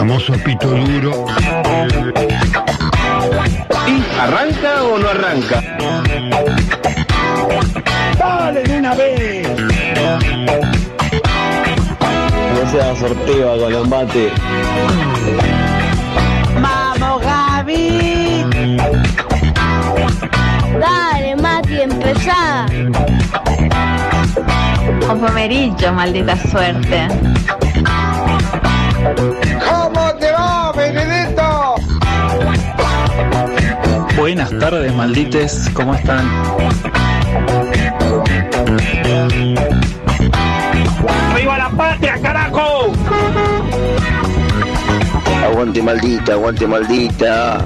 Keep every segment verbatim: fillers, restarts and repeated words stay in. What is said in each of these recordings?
famoso pito duro. ¿Y arranca o no arranca? ¡Dale de una vez! No seas sortiva, Colombate. ¡Vamos, Gaby! Dale, Mati, empezá. Un pomerillo, maldita suerte. ¿Cómo te va, Benedetto? Buenas tardes, maldites, ¿cómo están? ¡Viva la patria, carajo! Aguante, maldita, aguante, maldita.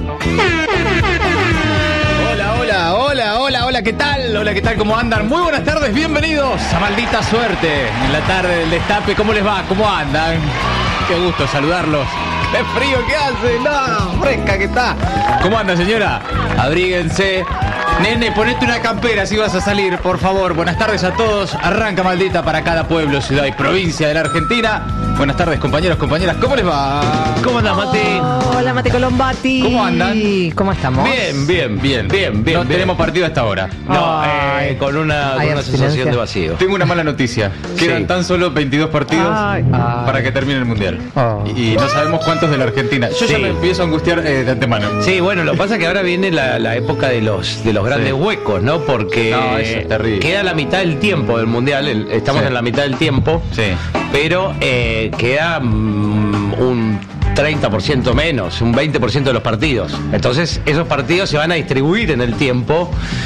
Hola, hola, hola, hola, hola, ¿qué tal? Hola, ¿qué tal? ¿Cómo andan? Muy buenas tardes, bienvenidos a Maldita Suerte. En la tarde del destape, ¿cómo les va? ¿Cómo andan? Qué gusto saludarlos. ¡Qué frío que hace! ¡No! ¡Fresca que está! ¿Cómo anda, señora? Abríguense. Nene, ponete una campera si vas a salir, por favor. Buenas tardes a todos. Arranca Maldita para cada pueblo, ciudad y provincia de la Argentina. Buenas tardes, compañeros, compañeras. ¿Cómo les va? ¿Cómo andas, Mati? Hola, Mate Colombati. ¿Cómo andan? ¿Cómo estamos? Bien, bien, bien, bien, bien. No bien. tenemos partido hasta ahora. No, eh, con una, con una sensación de vacío. Tengo una mala noticia. Quedan Sí. tan solo veintidós partidos Ay, ay. para que termine el Mundial. Oh. Y, y no sabemos cuántos de la Argentina. Yo Sí. ya me empiezo a angustiar eh, de antemano. Sí, bueno, lo que pasa es que ahora viene la, la época de los de los grandes Sí. huecos, ¿no? Porque No, eso es terrible. queda la mitad del tiempo del Mundial, el- estamos Sí. en la mitad del tiempo, Sí. pero eh, queda mm, un treinta por ciento menos, un veinte por ciento de los partidos. Entonces, esos partidos se van a distribuir en el tiempo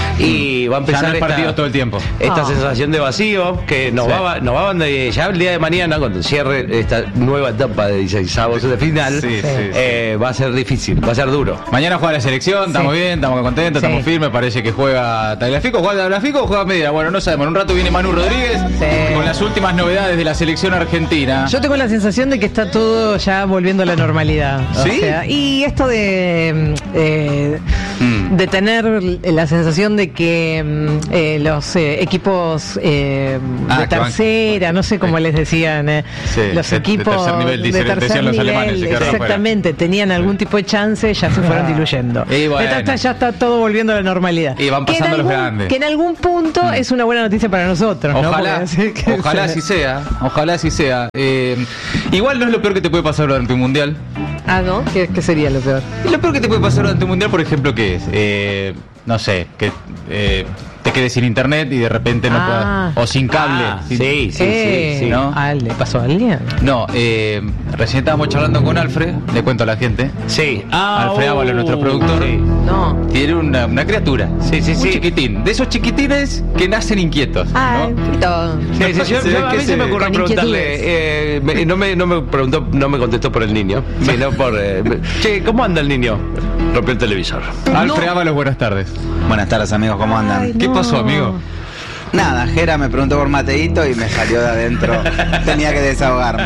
y va a Ya empezar no es esta, partido todo el tiempo. esta Oh. sensación de vacío que nos Sí. va, nos va a de, ya el día de mañana, cuando cierre esta nueva etapa de dieciseisavos de final, Sí, sí, eh, va a ser difícil, va a ser duro. Mañana juega la selección, estamos Sí. bien, estamos contentos, Sí. estamos firmes. Parece que juega Tagliafico, juega Tagliafico o juega Medina. Bueno, no sabemos. En un rato viene Manu Rodríguez Sí. con las últimas novedades de la selección argentina. Yo tengo la sensación de que está todo ya volviendo a la normalidad. O ¿Sí? sea, y esto de eh, Mm. de tener la sensación de que mm, eh, los eh, equipos eh, Ah, de que van- tercera, no sé cómo Sí. les decían, eh, Sí, los de- de equipos tercer nivel, dicen- de tercer decían los nivel, alemanes, se quedaron exactamente, tenían algún tipo de chance, ya se fueron diluyendo. Y bueno. Entonces ya está todo volviendo a la normalidad. Y van Que en pasando los algún- grandes. Que en algún punto es una buena noticia para nosotros, ¿no? Ojalá, Porque decir que ojalá se- así sea, ojalá así sea. Eh, igual no es lo peor que te puede pasar durante un mundial. Ah, ¿no? ¿Qué, qué sería lo peor? Y lo peor que te puede pasar durante un mundial, por ejemplo, ¿qué es? Eh, no sé, que eh, te quedes sin internet y de repente no Ah. puedas. O sin cable. Ah, sin- sí, sí, Eh, sí, sí. ¿no? Ah, ¿le pasó a alguien? No, eh, recién estábamos charlando con Alfred, le cuento a la gente. Sí. Ah, Alfred Ábalos, nuestro productor. Sí. No. Tiene una, una criatura. Sí, sí, un sí. chiquitín. De esos chiquitines que nacen inquietos. Ah, ¿no? todo. Sí, sí, yo- Se yo- ve a que mí se se- me ocurrió con preguntarle, eh, me- no, me, no me preguntó, no me contestó por el niño, sino por, eh, me- che, ¿cómo anda el niño? Rompió el televisor. Alfred Ábalos, buenas tardes. Buenas tardes, amigos, ¿cómo andan? Ay, ¿Qué no. pasó, amigo? Nada, Jera me preguntó por Mateito y me salió de adentro. Tenía que desahogarme.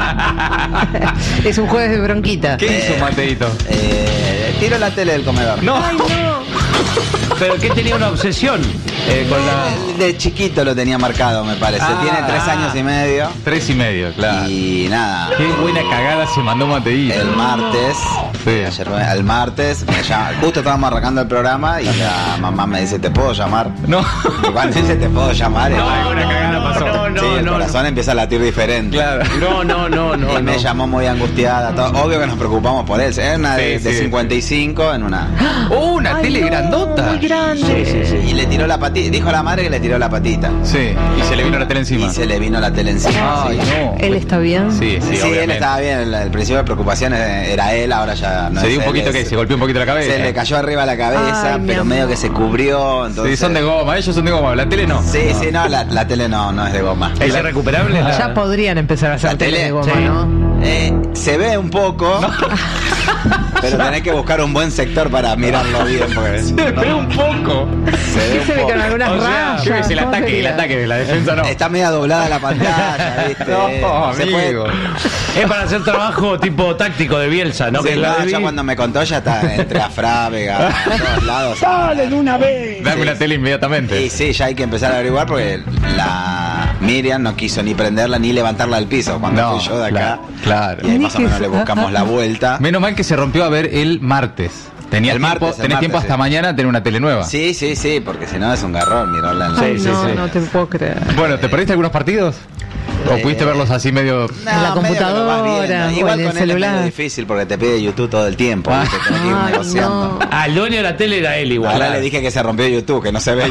Es un jueves de bronquita. ¿Qué hizo Mateito? Eh, tiro la tele del comedor. No. Ay, no. Pero que tenía una obsesión eh, con la... De chiquito lo tenía marcado, me parece. Ah. Tiene tres años y medio. Tres y medio, claro. Y nada, Qué buena cagada se mandó Mateito. el martes, Sí. ayer, el martes, me llama, justo estábamos arrancando el programa y la mamá me dice, ¿te puedo llamar? No. Y cuando dice, ¿te puedo llamar? No, Eh, alguna cagada pasó. No, no, sí, el no, corazón empieza a latir diferente. Claro. no, no, no, no, Y me no. llamó muy angustiada, todo. Obvio que nos preocupamos por él. Era una de, Sí, de sí. cincuenta y cinco en una. Oh, una Ay, tele no, grandota. Muy grande. Sí, sí, sí. Y le tiró la patita. Dijo la madre que le tiró la patita. Sí, y se le vino la tele encima. Y se le vino la tele encima. Ay, sí. no. ¿Él está bien? Sí, sí, Sí, él obviamente. estaba bien. El, el principio de preocupación era él, ahora ya no Se es dio un él, poquito es- que se golpeó un poquito la cabeza. Se le cayó arriba la cabeza, Ay, mi pero amor. medio que se cubrió. Entonces... Sí, son de goma, ellos son de goma, la tele no. Sí, sí, no, la, la tele no, no es de goma. ¿Es irrecuperable? la- Ya podrían empezar a hacer La tele tele, de goma, sí. ¿no? Eh, se ve un poco, pero tenés que buscar un buen sector para mirarlo bien. Porque Se ve un poco. se ve ¿Qué un se ve poco. con algunas O sea, rayas? ¿qué ves? El ¿Cómo ataque, el sería? ataque de la defensa no. Está media doblada la pantalla, ¿viste? No, Se amigo. puede- Es para hacer trabajo tipo táctico de Bielsa, ¿no? Sí, Que la no, de ya Vi- cuando me contó ya está entre a Frávega, a todos lados. ¡Dale de una vez! Dame Sí. la tele inmediatamente. Y sí, ya hay que empezar a averiguar porque la, Miriam no quiso ni prenderla ni levantarla del piso cuando No, fui yo de acá. claro, claro. Y ahí más o menos le buscamos la vuelta. Menos mal que se rompió a ver el martes. Tenía El tiempo, martes, el tenés martes, tiempo hasta sí. mañana de tener una tele nueva. Sí, sí, sí, porque si no es un garrón mirarla en la Ay, Sí, sí, no, sí. no te puedo creer. Bueno, ¿te perdiste algunos partidos? ¿O Eh, pudiste verlos así medio...? No, En la medio que lo vas computadora, viendo. o Igual en el con él es celular. medio difícil porque te pide YouTube todo el tiempo. Ah. ¿viste? Tenés que ir Ay, negociando. no. Ah, el dueño de la tele era él igual. Ahora le dije que se rompió YouTube, que no se ve.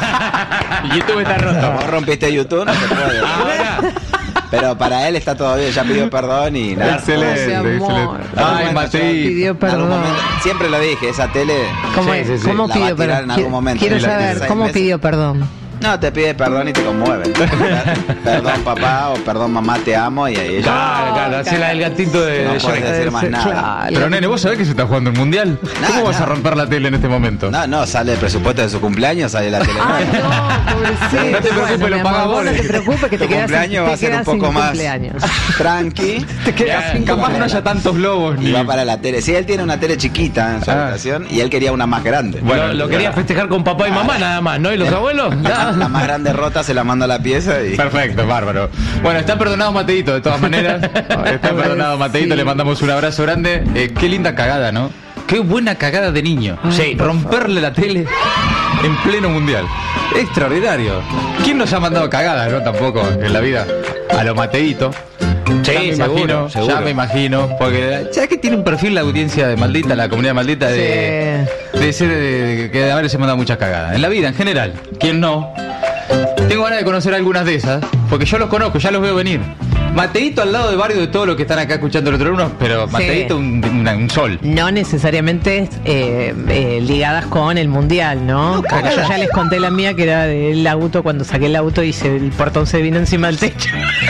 YouTube está roto. Vos rompiste YouTube, no se puede. Ahora, Pero para él está todo bien, ya pidió perdón y nada. Excelente, Ese amor. excelente. En algún Ay, momento Matei. yo- Pidió en algún perdón. momento- siempre lo dije, esa tele. ¿Cómo, Sí, sí, sí. ¿cómo La va pidió a tirar perdón? en algún momento. Quiero En la- saber, seis ¿cómo meses. pidió perdón? No, te pide perdón y te conmueve. Perdón papá o perdón mamá, te amo y ahí ella claro, claro, así la del gatito de, no de puedes Shrek. decir más nada. Claro. Pero nene, ¿vos sabés que se está jugando el mundial? No, ¿Cómo vas no. a romper la tele en este momento? No, no, sale el presupuesto de su cumpleaños, sale la tele. Ay, no, pobrecito. No te preocupes, Bueno, lo mi paga amor, vos. No te preocupes que te Tu quedas sin, cumpleaños va a te ser un quedas poco sin más cumpleaños. tranqui. Te quedas sin capaz no haya tantos globos Y ni... va para la tele. Sí, él tiene una tele chiquita en su Ah. habitación y él quería una más grande. Bueno, lo, lo quería festejar con papá y mamá nada más, ¿no? ¿Y los abuelos? La, la más grande rota se la manda a la pieza y. Perfecto, bárbaro. Bueno, está perdonado Mateito, de todas maneras. Está perdonado Mateito, Sí. le mandamos un abrazo grande. Eh, qué linda cagada, ¿no? Qué buena cagada de niño. Sí. Romperle la tele en pleno mundial. Extraordinario. ¿Quién nos ha mandado cagadas, no? Tampoco en la vida. A lo Mateito. Sí, ya me seguro, imagino, seguro. ya me imagino, porque ya que tiene un perfil la audiencia de Maldita, la comunidad Maldita, de, de ser, de, que de haberse mandado muchas cagadas. En la vida, en general. ¿Quién no? Tengo ganas de conocer algunas de esas, porque yo los conozco, ya los veo venir. Mateito al lado de varios de todos los que están acá escuchando el otro uno, pero Mateito un, un, un sol. No necesariamente eh, eh, ligadas con el mundial, ¿no? Porque yo ya les conté la mía que era del auto, cuando saqué el auto y se, el portón se vino encima del techo.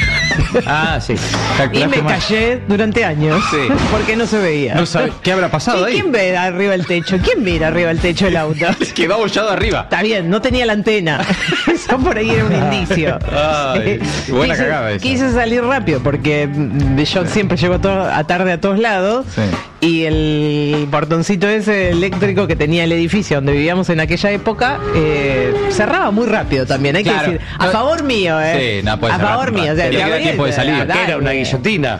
Ah, sí. Y Calculaste me mal. callé durante años. Sí. Porque no se veía. No sabes qué habrá pasado ¿Y ahí. quién ve arriba el techo? ¿Quién mira arriba el techo del auto? Quedó abollado arriba. Está bien, no tenía la antena. Eso por ahí era un indicio. Ay, buena quise, cagada esa. quise salir rápido porque mm, yo siempre llego to- a tarde a todos lados. Sí. Y el portoncito ese eléctrico que tenía el edificio donde vivíamos en aquella época eh, cerraba muy rápido también. Hay Claro. que decir, a No- favor mío, ¿eh? Sí, no puede a cerrar favor tan mío. O sea, rápido. te Le queda abrí, tiempo de salir. dale. Que era una guillotina.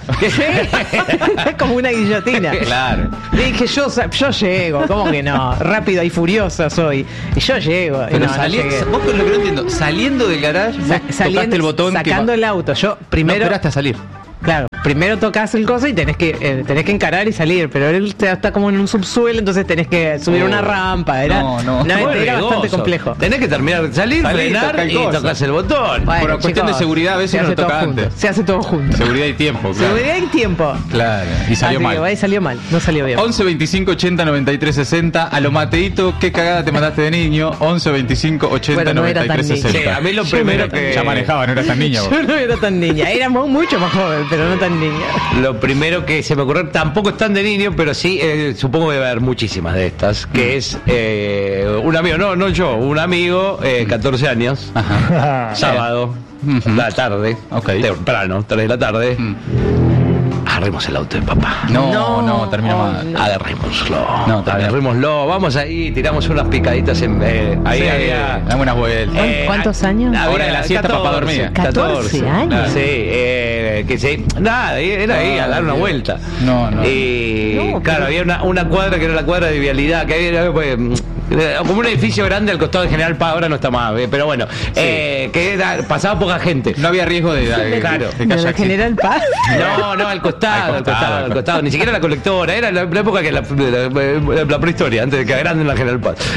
Es como una guillotina. Claro. Le dije, yo, sa- yo llego, ¿cómo que no? Rápida y furiosa soy. Y yo llego. Y Pero no, no salí- llegué. vos con lo que no entiendo, saliendo del garage, Sa- vos saliendo- tocaste el botón sacando que el auto. Yo no primero, esperaste a salir. claro, primero tocas el coso y tenés que eh, tenés que encarar y salir, pero él te- está como en un subsuelo, entonces tenés que subir Oh. una rampa. Era, No, no. era Muy bastante riesgoso. complejo. Tenés que terminar de salir, Salir, frenar tocar el y coso. tocas el botón. Bueno, Por cuestión de chicos, seguridad, a veces se uno hace todo toca junto. antes. Se hace todo junto. Seguridad y tiempo, claro. Seguridad y tiempo. Claro. Y salió Así mal. que, ahí salió mal, no salió bien. once veinticinco ochenta noventa y tres sesenta. A lo Mateito, ¿qué cagada te mandaste de niño? once veinticinco ochenta Bueno, no era noventa y tres tan niño. sesenta. Sí, a mí lo Yo primero no era que. Ya manejaba, no eras tan niño. vos. Yo no era tan niña, era mu- mucho más joven, pero no tan niña. Lo primero que se me ocurrió, tampoco están de niño, pero sí, eh, supongo que va a haber muchísimas de estas, que es eh, un amigo, no, no yo, un amigo, eh, catorce años, Ajá. sábado, Ujú. la tarde, Ok. temprano, tres de la tarde, Mm. agarremos el auto de papá. No, No, no, termina oh, mal. no. Agarrémoslo. No, también. agarrémoslo. Vamos ahí, tiramos unas picaditas en. Eh, ahí Sí, había. dame unas vueltas. ¿Cuán- cuántos años? había Hora de la siesta, papá dormía. catorce años. Sí, eh, que sí. Nada, era ahí a dar una vuelta. No, no. Y No, claro, pero- había una, una cuadra que era la cuadra de vialidad, que había pues, eh, como un edificio grande al costado de General Paz, ahora no está más, eh, pero bueno, eh, que era, pasaba poca gente. No había riesgo de, de, Claro. de que ¿De haya la accidente. General Paz? No, no, al costado, Al al costado, costado, al costado, ni siquiera la colectora, era la, la época que la, la, la prehistoria, antes de que agranden la General Paz.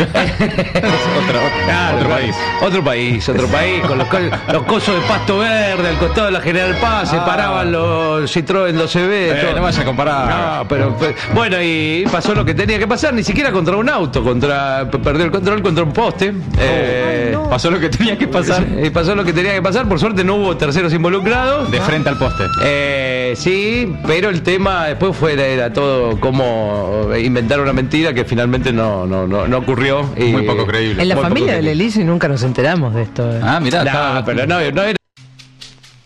Otro, Claro, otro claro. país. Otro país, otro país, con los, co- los cosos de pasto verde, al costado de la General Paz, se Ah. paraban los Citroën, los C B. Eh, todo. no vaya a comparar. No, pero, pero- bueno, y pasó lo que tenía que pasar, ni siquiera contra un auto, contra perdió el control contra un poste. Eh, Pasó lo que tenía que pasar. y pasó lo que tenía que pasar, por suerte no hubo terceros involucrados. De frente al poste. Eh, sí, pero el tema después fue era, era todo como inventar una mentira que finalmente no, no, no, no ocurrió. Y, Muy poco creíble. En la Muy familia poco de creíble. Lelisi nunca nos enteramos de esto. eh. Ah, mirá, No, estaba- pero no, no era